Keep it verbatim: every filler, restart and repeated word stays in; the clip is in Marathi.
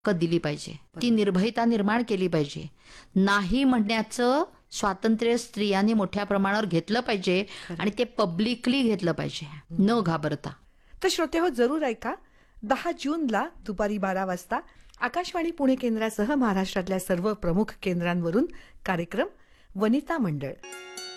हक्क दिली पाहिजे, ती निर्भयता निर्माण केली पाहिजे. नाही म्हणण्याचं स्वातंत्र्य स्त्रियांनी मोठ्या प्रमाणावर घेतलं पाहिजे आणि ते पब्लिकली घेतलं पाहिजे, न घाबरता. तर श्रोतेहो, जरूर ऐका. दहा जूनला दुपारी बारा वाजता आकाशवाणी पुणे केंद्रासह महाराष्ट्रातल्या सर्व प्रमुख केंद्रांवरून कार्यक्रम वनिता मंडळ.